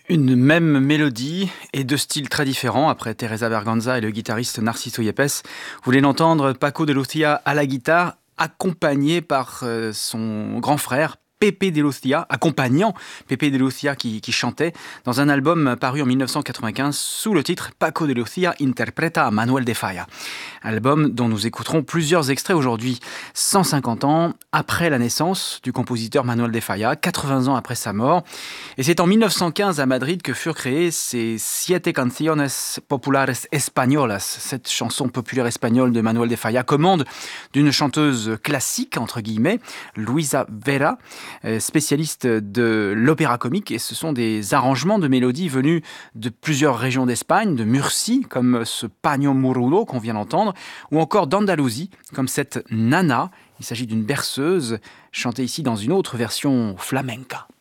Une même mélodie et deux styles très différents après Teresa Berganza et le guitariste Narciso Yepes. Vous voulez l'entendre, Paco de Lucia à la guitare, accompagné par son grand frère Pepe de Lucia, accompagnant Pepe de Lucia qui chantait dans un album paru en 1995 sous le titre Paco de Lucia interpreta a Manuel de Falla. Album dont nous écouterons plusieurs extraits aujourd'hui, 150 ans après la naissance du compositeur Manuel de Falla, 80 ans après sa mort. Et c'est en 1915 à Madrid que furent créées ces Siete Canciones Populares Españolas, cette chanson populaire espagnole de Manuel de Falla, commande d'une chanteuse classique, entre guillemets, Luisa Vera, spécialiste de l'opéra comique, et ce sont des arrangements de mélodies venus de plusieurs régions d'Espagne, de Murcie, comme ce Paño Murulo qu'on vient d'entendre, ou encore d'Andalousie, comme cette Nana. Il s'agit d'une berceuse chantée ici dans une autre version flamenca.